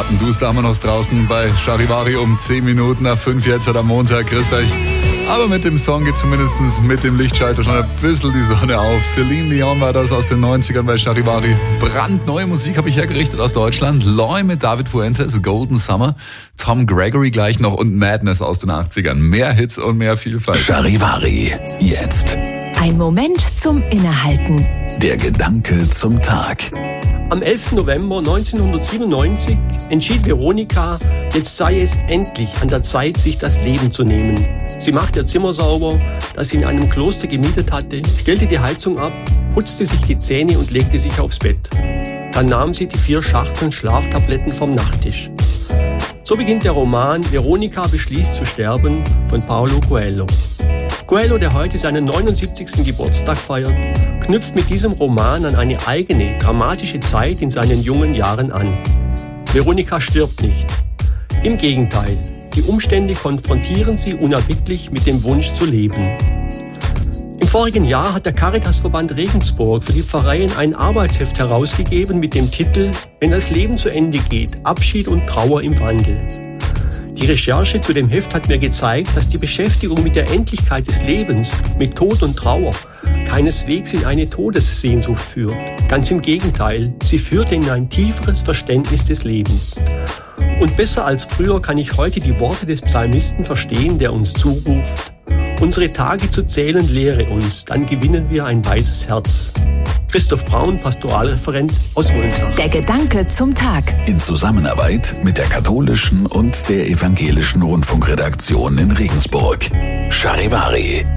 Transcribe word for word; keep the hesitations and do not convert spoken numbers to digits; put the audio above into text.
Und du da haben wir noch draußen bei Charivari um zehn Minuten nach fünf jetzt heute am Montag. Grüßt euch. Aber mit dem Song geht zumindest mit dem Lichtschalter schon ein bisschen die Sonne auf. Celine Dion war das aus den neunzigern bei Charivari. Brandneue Musik habe ich hergerichtet aus Deutschland. Loy mit David Fuentes, Golden Summer. Tom Gregory gleich noch und Madness aus den achtzigern. Mehr Hits und mehr Vielfalt. Charivari, jetzt. Ein Moment zum Innehalten. Der Gedanke zum Tag. Am elften November neunzehnhundertsiebenundneunzig entschied Veronika, jetzt sei es endlich an der Zeit, sich das Leben zu nehmen. Sie machte ihr Zimmer sauber, das sie in einem Kloster gemietet hatte, stellte die Heizung ab, putzte sich die Zähne und legte sich aufs Bett. Dann nahm sie die vier Schachteln Schlaftabletten vom Nachttisch. So beginnt der Roman Veronika beschließt zu sterben von Paulo Coelho. Coelho, der heute seinen neunundsiebzigsten Geburtstag feiert, knüpft mit diesem Roman an eine eigene, dramatische Zeit in seinen jungen Jahren an. Veronika stirbt nicht. Im Gegenteil, die Umstände konfrontieren sie unerbittlich mit dem Wunsch zu leben. Im vorigen Jahr hat der Caritasverband Regensburg für die Pfarreien ein Arbeitsheft herausgegeben mit dem Titel »Wenn das Leben zu Ende geht, Abschied und Trauer im Wandel«. Die Recherche zu dem Heft hat mir gezeigt, dass die Beschäftigung mit der Endlichkeit des Lebens, mit Tod und Trauer, keineswegs in eine Todessehnsucht führt. Ganz im Gegenteil, sie führt in ein tieferes Verständnis des Lebens. Und besser als früher kann ich heute die Worte des Psalmisten verstehen, der uns zuruft: Unsere Tage zu zählen lehre uns, dann gewinnen wir ein weises Herz. Christoph Braun, Pastoralreferent aus Wolnsach. Der Gedanke zum Tag. In Zusammenarbeit mit der katholischen und der evangelischen Rundfunkredaktion in Regensburg. Charivari.